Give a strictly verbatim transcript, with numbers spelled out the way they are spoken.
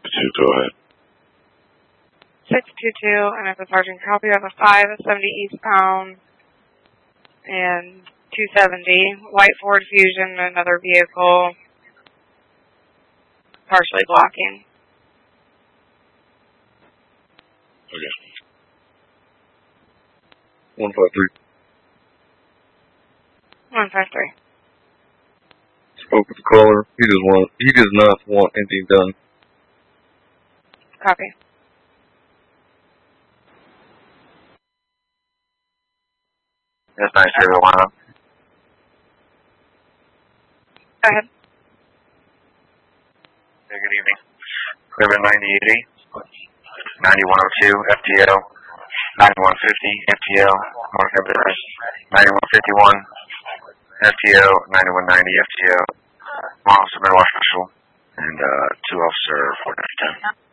Two, go ahead. six two two, and it's a Sergeant copy of a five seventy eastbound and two seventy. White Ford Fusion, another vehicle, partially blocking. Okay. One five three. one five three. Spoke with the caller. He does want. He does not want anything done. Copy. Yes, nine zero one up. Go ahead. Hey, good evening. Cleveland ninety eighty, ninety-one oh two F T L, ninety-one fifty F T L, North Everett, ninety-one fifty-one F T L, ninety-one ninety F T L, one officer Midwest Special, and uh, two officer four ten.